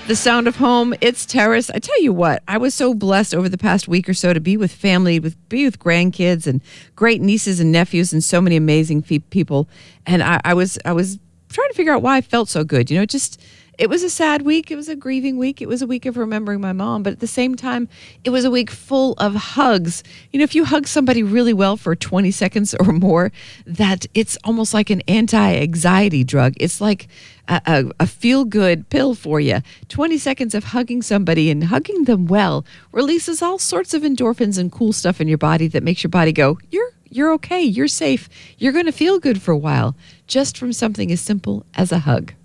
The Sound of Home. It's Terrace. I tell you what, I was so blessed over the past week or so to be with family, be with grandkids and great nieces and nephews and so many amazing people. And I was trying to figure out why I felt so good. You know, it was a sad week. It was a grieving week. It was a week of remembering my mom. But at the same time, it was a week full of hugs. You know, if you hug somebody really well for 20 seconds or more, that it's almost like an anti-anxiety drug. It's like a feel-good pill for you. 20 seconds of hugging somebody and hugging them well releases all sorts of endorphins and cool stuff in your body that makes your body go, you're okay, you're safe, you're going to feel good for a while, just from something as simple as a hug.